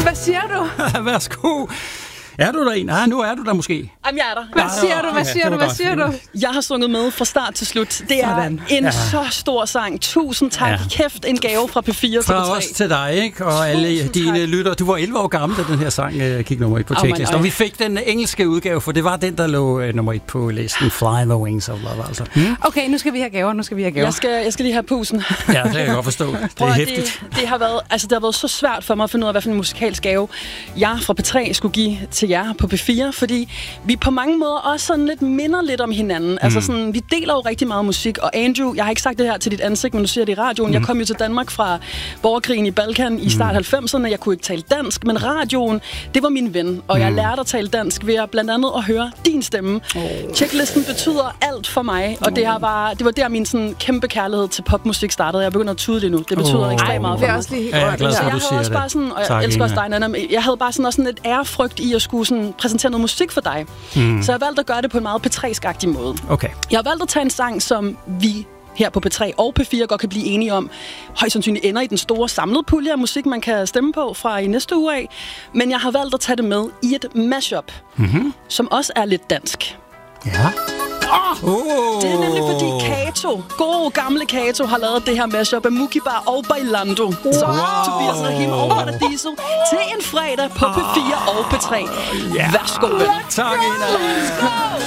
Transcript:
Hvad siger du? Værsgo. Er du der en? Ah, nu er du der måske. Jamen, jeg er der. Hvad siger du? Jeg har sunget med fra start til slut. Det er en så stor sang. Tusind tak. Ja. Kæft, en gave fra P4 til Fra P3. os til dig, ikke? Og alle dine lyttere. Du var 11 år gammel, da den her sang gik nummer 1 på checklisten. Og vi fik den engelske udgave, for det var den, der lå nummer 1 på listen. Fly the Wings of Love, altså. Okay, nu skal vi have gaver. Jeg skal lige have pusen. Ja, det kan jeg godt forstå. Det er hæftigt. Det har været så svært for mig at finde ud af, hvad for en musikalsk gave jeg fra P3 skulle give til jer på P4, fordi vi på mange måder også sådan lidt minder lidt om hinanden. Altså sådan, vi deler jo rigtig meget musik, og Andrew, jeg har ikke sagt det her til dit ansigt, men du siger det i radioen. Jeg kom jo til Danmark fra borgerkrigen i Balkan i start 90'erne. Jeg kunne ikke tale dansk, men radioen, det var min ven, og jeg lærte at tale dansk ved at blandt andet at høre din stemme. Checklisten betyder alt for mig, og det var der min sådan kæmpe kærlighed til popmusik startede. Jeg begynder at tude det nu. Det betyder ekstremt meget for Det er mig. også lige helt Ja, jeg er glad for, at du Jeg siger havde også det. bare sådan, og jeg Tak, elsker også Ina. dig, Nana, jeg havde bare sådan også sådan lidt ærefrygt i at skulle sådan præsentere noget musik for dig. Så jeg valgte at gøre det på en meget P3-skagtig måde. Okay. Jeg har valgt at tage en sang, som vi her på P3 og P4 godt kan blive enige om, højst sandsynligt ender i den store samlede pulje af musik, man kan stemme på fra i næste uge af. Men jeg har valgt at tage det med i et mashup, som også er lidt dansk. Ja. Det er nemlig fordi Kato, gode gamle Kato, har lavet det her mashup af Mukibar og Bailando. Så Tobias Rahim og Paradiso til en fredag på P4 og P3. Værsgo, ven. Tak, Ina.